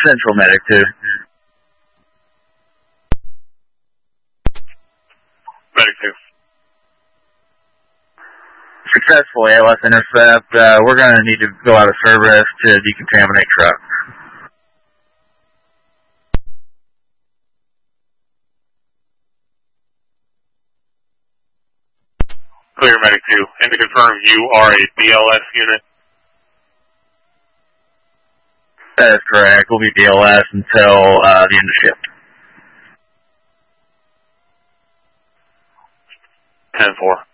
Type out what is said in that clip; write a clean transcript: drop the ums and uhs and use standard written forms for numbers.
Central Medic 2. Medic 2. Successful ALS intercept. We're going to need to go out of service to decontaminate truck. Clear, Medic 2. And to confirm, you are a BLS unit? That is correct. We'll be BLS until the end of shift. 10-4.